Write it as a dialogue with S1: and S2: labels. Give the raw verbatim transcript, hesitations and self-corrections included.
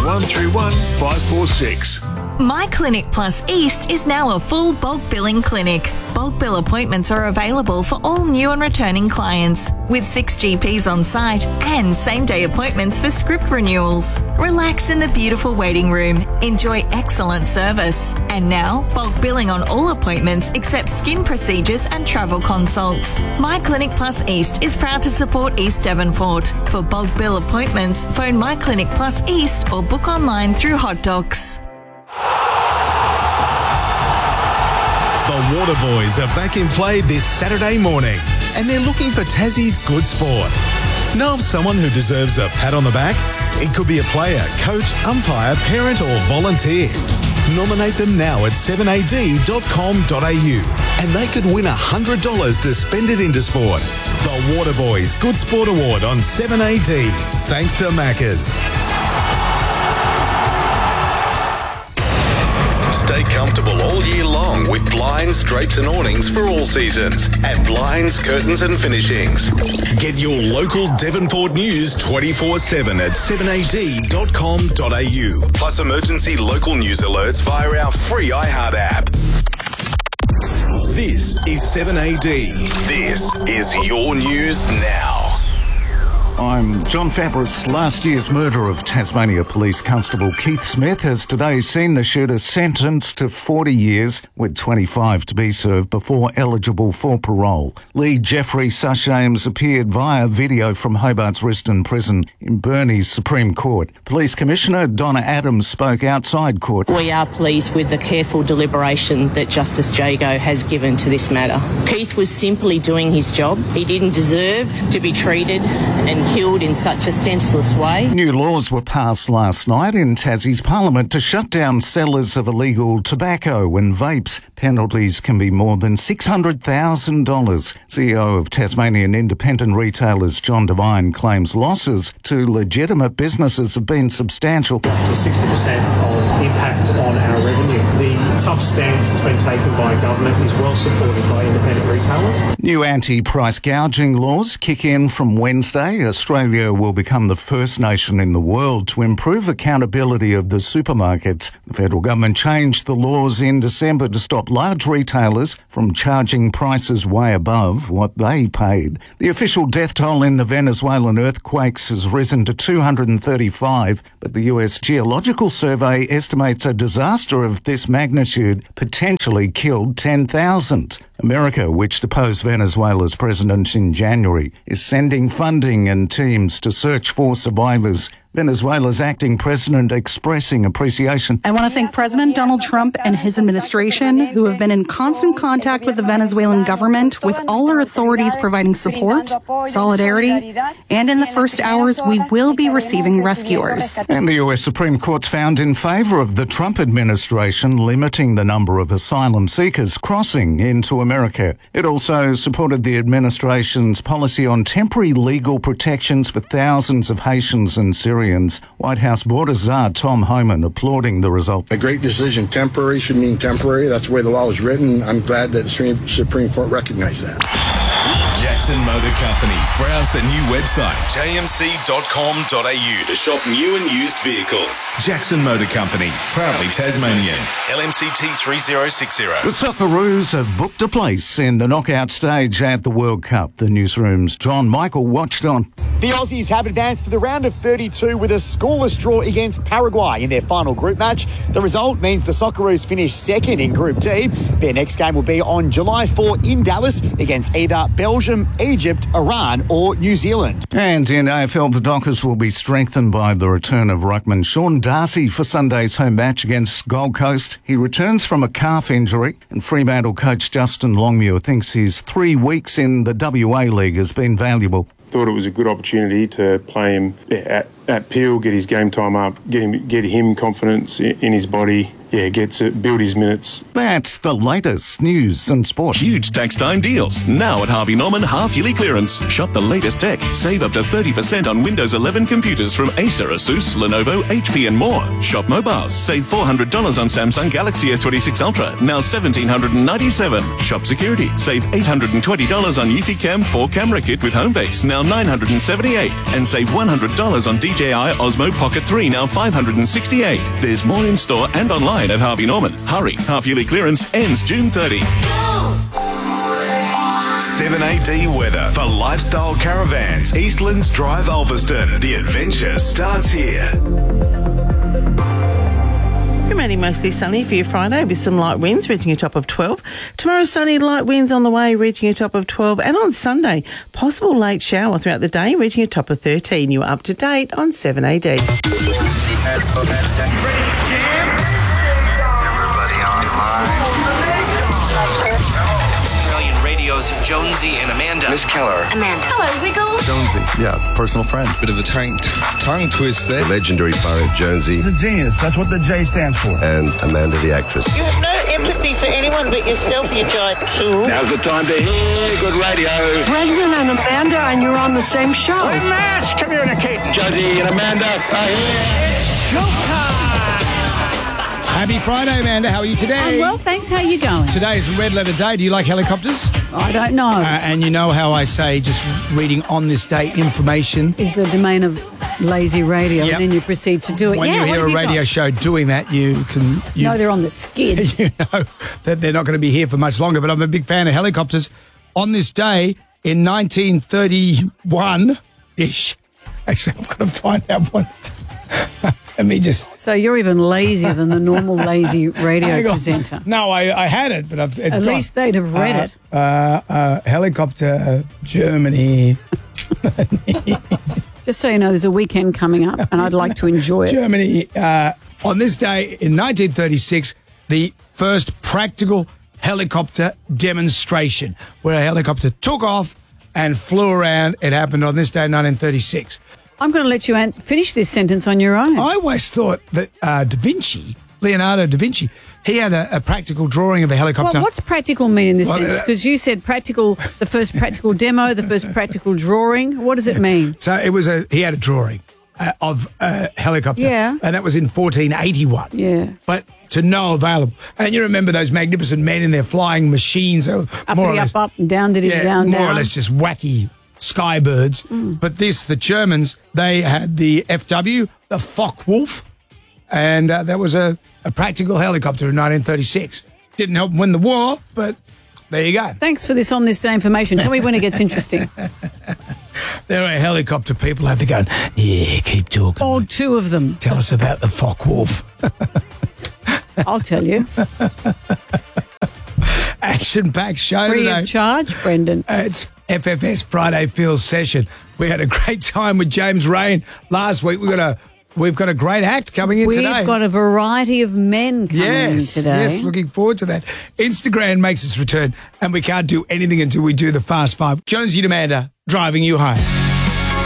S1: one three one five four six.
S2: My Clinic Plus East is now a full bulk billing clinic. Bulk bill appointments are available for all new and returning clients, with six G Ps on site and same-day appointments for script renewals. Relax in the beautiful waiting room. Enjoy excellent service. And now, bulk billing on all appointments except skin procedures and travel consults. My Clinic Plus East is proud to support East Devonport. For bulk bill appointments, phone My Clinic Plus East or book online through Hot Docs.
S3: The Waterboys are back in play this Saturday morning, and they're looking for Tassie's good sport. Know of someone who deserves a pat on the back? It could be a player, coach, umpire, parent or volunteer. Nominate them now at seven a d dot com dot a u and they could win one hundred dollars to spend it into sport. The Waterboys Good Sport Award on seven A D. Thanks to Macca's.
S4: Stay comfortable all year long with blinds, drapes and awnings for all seasons at Blinds, Curtains and Finishings.
S3: Get your local Devonport news twenty-four seven at seven a d dot com dot a u.
S4: Plus emergency local news alerts via our free iHeart app.
S3: This is seven A D.
S4: This is your news now.
S5: I'm John Fabris. Last year's murder of Tasmania Police Constable Keith Smith has today seen the shooter sentenced to forty years, with twenty-five to be served before eligible for parole. Lee Jeffrey Sushames appeared via video from Hobart's Risdon Prison in Burnie's Supreme Court. Police Commissioner Donna Adams spoke outside court.
S6: We are pleased with the careful deliberation that Justice Jago has given to this matter. Keith was simply doing his job. He didn't deserve to be treated and killed in such a senseless way.
S5: New laws were passed last night in Tassie's Parliament to shut down sellers of illegal tobacco and vapes. Penalties can be more than six hundred thousand dollars. C E O of Tasmanian Independent Retailers John Devine claims losses to legitimate businesses have been substantial.
S7: Up to sixty percent of impact on our revenue. The tough stance that's been taken by government is well supported by independent retailers.
S5: New anti-price gouging laws kick in from Wednesday. Australia will become the first nation in the world to improve accountability of the supermarkets. The federal government changed the laws in December to stop large retailers from charging prices way above what they paid. The official death toll in the Venezuelan earthquakes has risen to two hundred thirty-five, but the U S Geological Survey estimates a disaster of this magnitude potentially killed ten thousand. America, which deposed Venezuela's president in January, is sending funding and teams to search for survivors. Venezuela's acting president expressing appreciation.
S8: I want to thank President Donald Trump and his administration, who have been in constant contact with the Venezuelan government, with all our authorities providing support, solidarity, and in the first hours, we will be receiving rescuers.
S5: And the U S Supreme Court's found in favour of the Trump administration limiting the number of asylum seekers crossing into America. It also supported the administration's policy on temporary legal protections for thousands of Haitians and Syrians. White House Border Czar Tom Homan applauding the result.
S9: A great decision. Temporary should mean temporary. That's the way the law is written. I'm glad that the Supreme Court recognized that.
S3: Jackson Motor Company. Browse the new website, j m c dot com dot a u, to shop new and used vehicles. Jackson Motor Company, proudly Tasmanian. L M C T three zero six zero.
S5: The Socceroos have booked a place in the knockout stage at the World Cup. The newsroom's John Michael watched on.
S10: The Aussies have advanced to the round of thirty-two with a scoreless draw against Paraguay in their final group match. The result means the Socceroos finish second in Group D. Their next game will be on July fourth in Dallas against either Belgium, Egypt, Iran or New Zealand.
S5: And in A F L, the Dockers will be strengthened by the return of ruckman Sean Darcy for Sunday's home match against Gold Coast. He returns from a calf injury, and Fremantle coach Justin Longmuir thinks his three weeks in the W A League has been valuable.
S11: Thought it was a good opportunity to play him at, at Peel, get his game time up, get him get him confidence in his body, yeah, gets it, build his minutes.
S5: That's the latest news and sport.
S12: Huge tax time deals. Now at Harvey Norman half-yearly clearance. Shop the latest tech. Save up to thirty percent on Windows eleven computers from Acer, Asus, Lenovo, H P and more. Shop mobiles. Save four hundred dollars on Samsung Galaxy S twenty-six Ultra. Now one thousand seven hundred ninety-seven dollars. Shop security. Save eight hundred twenty dollars on Eufy Cam four camera kit with Homebase. Now nine hundred seventy-eight dollars. And save one hundred dollars on D J I Osmo Pocket three. Now five hundred sixty-eight dollars. There's more in store and online at Harvey Norman. Hurry, half-yearly clearance ends June thirtieth.
S4: seven A D weather for Lifestyle Caravans, Eastlands Drive, Ulverston. The adventure starts here.
S13: Remaining mostly sunny for your Friday with some light winds reaching a top of twelve. Tomorrow sunny, light winds on the way reaching a top of twelve. And on Sunday, possible late shower throughout the day reaching a top of thirteen. You're up to date on seven A D.
S14: Jonesy and Amanda.
S15: Miss Keller.
S16: Amanda. Hello, Wiggles.
S15: Jonesy. Yeah, personal friend.
S17: Bit of a tongue, tongue twist there.
S15: The legendary poet Jonesy.
S18: He's a genius. That's what the J stands for.
S15: And Amanda, the actress.
S19: You have no empathy for anyone but yourself, you giant tool.
S20: Now's the time to hear good radio.
S21: Brendan and Amanda, and you're on the same show.
S20: We must communicate. Jonesy and Amanda are here.
S22: It's showtime. Happy Friday, Amanda. How are you today?
S23: I'm well, thanks. How are you going?
S22: Today is Red Letter Day. Do you like helicopters?
S23: I don't know.
S22: Uh, and you know how I say just reading on this day information
S23: is the domain of lazy radio,
S22: yep.
S23: and then you proceed to do it.
S22: When
S23: yeah,
S22: you hear a radio got? show doing that, you can... You
S23: know they're on the skids.
S22: You know that they're not going to be here for much longer, but I'm a big fan of helicopters. On this day in nineteen thirty-one-ish, actually, I've got to find out what... Let me just...
S23: So you're even lazier than the normal lazy radio presenter.
S22: No, I, I had it, but I've, it's
S23: At
S22: gone.
S23: least they'd have read
S22: uh,
S23: it.
S22: Uh, uh, helicopter, Germany.
S23: Just so you know, there's a weekend coming up, and I'd like to enjoy it.
S22: Germany. Uh, on this day in nineteen thirty-six, the first practical helicopter demonstration, where a helicopter took off and flew around. It happened on this day in nineteen thirty-six.
S23: I'm going to let you an- finish this sentence on your own.
S22: I always thought that uh, Da Vinci, Leonardo da Vinci, he had a, a practical drawing of a helicopter.
S23: Well, what's practical mean in this
S22: well,
S23: sense? Because you said practical, the first practical demo, the first practical drawing. What does it mean?
S22: So it was a he had a drawing uh, of a helicopter.
S23: Yeah.
S22: And that was in fourteen eighty-one.
S23: Yeah.
S22: But to no available. And you remember those magnificent men in their flying machines. Up,
S23: more or less, up, up, and down, did it
S22: yeah,
S23: down,
S22: more
S23: down.
S22: or less just wacky skybirds. Mm. But this, the Germans, they had the F W, the Focke-Wulf, and uh, that was a, a practical helicopter in nineteen thirty-six. Didn't help win the war, but there you go.
S23: Thanks for this on this day information. Tell me when it gets interesting.
S22: There are helicopter people out there going, yeah, keep talking.
S23: All two of them.
S22: Tell us about the Focke-Wulf.
S23: I'll tell you.
S22: Action-packed show
S23: Free
S22: today.
S23: of charge, Brendan.
S22: Uh, it's F F S Friday Feels Session. We had a great time with James Rain last week. We've got a we've got a great act coming in
S23: We've
S22: today.
S23: We've got a variety of men coming
S22: yes,
S23: in today.
S22: Yes, looking forward to that. Instagram makes its return, and we can't do anything until we do the Fast Five. Jonesy and Amanda driving you home.